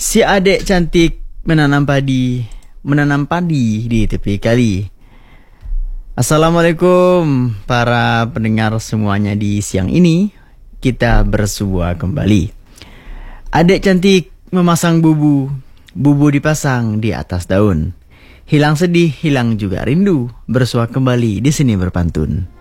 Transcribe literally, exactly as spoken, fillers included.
Si adik cantik menanam padi, menanam padi di tepi kali. Assalamualaikum para pendengar semuanya di siang ini. Kita bersua kembali. Adik cantik memasang bubu, bubu dipasang di atas daun. Hilang sedih, hilang juga rindu, bersua kembali di sini berpantun.